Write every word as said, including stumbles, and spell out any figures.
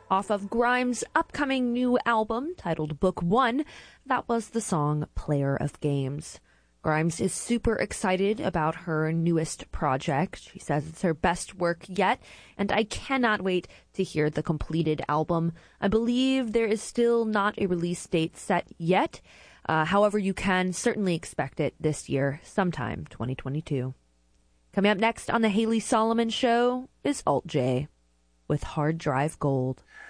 Off of Grimes' upcoming new album titled Book One, that was the song Player of Games. Grimes is super excited about her newest project. She says it's her best work yet, and I cannot wait to hear the completed album. I believe there is still not a release date set yet. Uh, however, you can certainly expect it this year, sometime twenty twenty-two. Coming up next on the Haley Solomon Show is Alt J with Hard Drive Gold.